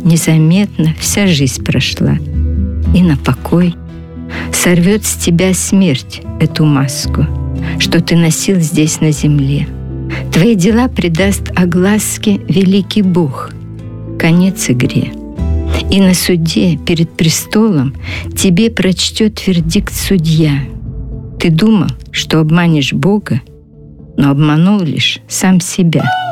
незаметно вся жизнь прошла. И на покой сорвет с тебя смерть эту маску, что ты носил здесь на земле. Твои дела придаст огласке великий Бог. Конец игре. И на суде перед престолом тебе прочтет вердикт судья. Ты думал, что обманешь Бога, но обманул лишь сам себя.